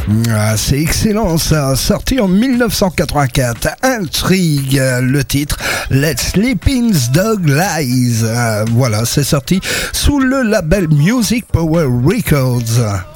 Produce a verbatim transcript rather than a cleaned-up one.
Ah, c'est excellent ça, sorti en dix-neuf cent quatre-vingt-quatre, Intrigue, le titre Let's Sleeping's Dog Lies. Ah, voilà, c'est sorti sous le label Music Power Records.